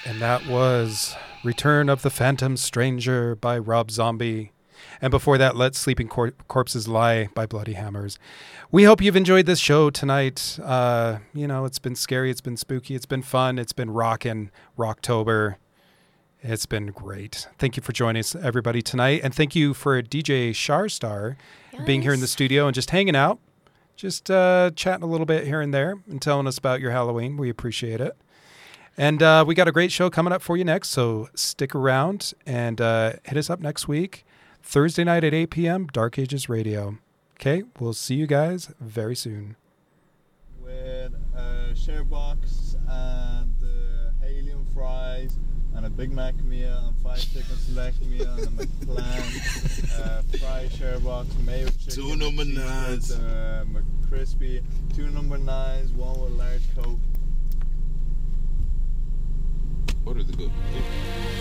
And that was Return of the Phantom Stranger by Rob Zombie. And before that, Let Sleeping Corpses Lie by Bloody Hammers. We hope you've enjoyed this show tonight. It's been scary, it's been spooky, it's been fun, it's been rockin' Rocktober. It's been great. Thank you for joining us, everybody, tonight. And thank you for DJ Sharstar being here in the studio and just hanging out, just chatting a little bit here and there and telling us about your Halloween. We appreciate it. And we got a great show coming up for you next, so stick around and hit us up next week, Thursday night at 8 p.m., Dark Ages Radio. Okay, we'll see you guys very soon. With a share box and Halium fries and a Big Mac meal and 5 chicken select meal and a McPlan fry share box, mayo chicken, 2 number 9s, McCrispy, 2 number 9s, 1 with a large Coke. Order the good.